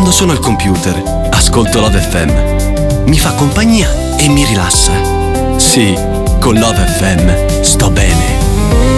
Quando sono al computer, ascolto Love FM. Mi fa compagnia e mi rilassa. Sì, con Love FM sto bene.